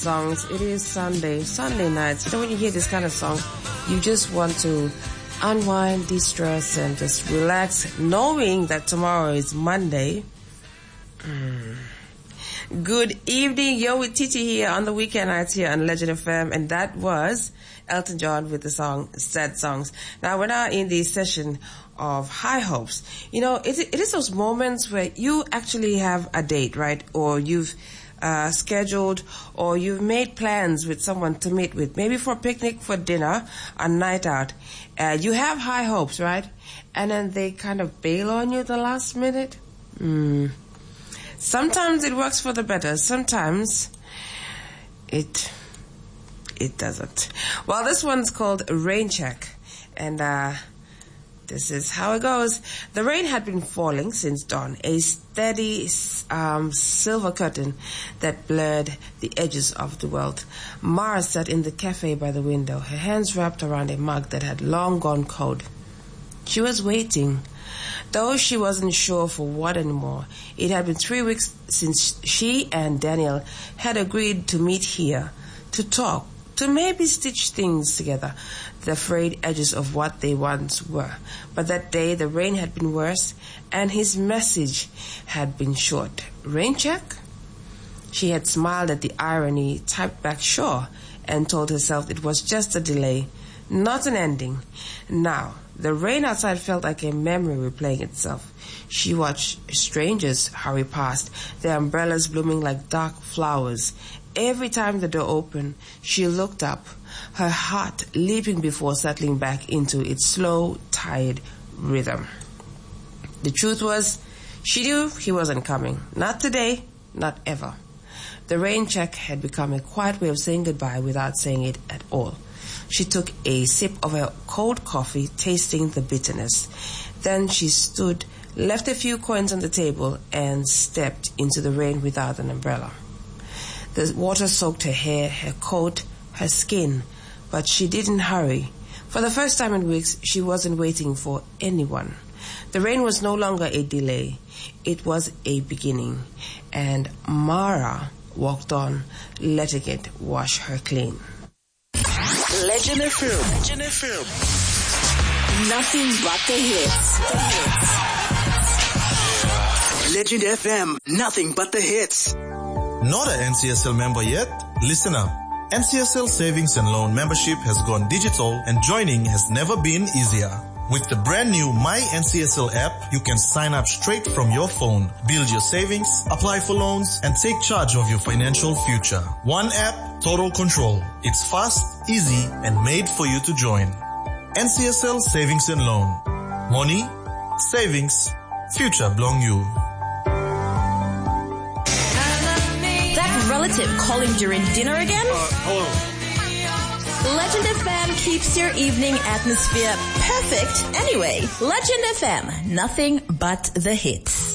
Songs. It is Sunday nights. You know, when you hear this kind of song, you just want to unwind, de-stress, and just relax, knowing that tomorrow is Monday. Good evening, yo, with Titi here on the weekend nights here on Legend FM, and that was Elton John with the song Sad Songs. Now we're now in the session of High Hopes. You know, it is those moments where you actually have a date, right? Or you've scheduled, or you've made plans with someone to meet with, maybe for a picnic, for dinner, a night out. You have high hopes, right? And then they kind of bail on you at the last minute. Sometimes it works for the better. Sometimes it doesn't. Well, this one's called Rain Check, and this is how it goes. The rain had been falling since dawn, a steady silver curtain that blurred the edges of the world. Mara sat in the cafe by the window, her hands wrapped around a mug that had long gone cold. She was waiting, though she wasn't sure for what anymore. It had been 3 weeks since she and Daniel had agreed to meet here, to talk, to maybe stitch things together, the frayed edges of what they once were. But that day the rain had been worse, and his message had been short. Rain check? She had smiled at the irony, typed back sure, and told herself it was just a delay, not an ending. Now, the rain outside felt like a memory replaying itself. She watched strangers hurry past, their umbrellas blooming like dark flowers. Every time the door opened, she looked up, her heart leaping before settling back into its slow, tired rhythm. The truth was, she knew he wasn't coming. Not today, not ever. The rain check had become a quiet way of saying goodbye without saying it at all. She took a sip of her cold coffee, tasting the bitterness. Then she stood, left a few coins on the table, and stepped into the rain without an umbrella. The water soaked her hair, her coat, her skin, but she didn't hurry. For the first time in weeks, she wasn't waiting for anyone. The rain was no longer a delay. It was a beginning, and Mara walked on, letting it wash her clean. Legend FM. Legend FM. Nothing but the hits. Legend FM. Nothing but the hits. Not an NCSL member yet? Listen up. NCSL Savings and Loan membership has gone digital, and joining has never been easier. With the brand new My NCSL app, you can sign up straight from your phone, build your savings, apply for loans, and take charge of your financial future. One app, total control. It's fast, easy, and made for you to join. NCSL Savings and Loan. Money, savings, future belong you. Relative calling during dinner again? Hello. Legend FM keeps your evening atmosphere perfect anyway. Legend FM, nothing but the hits.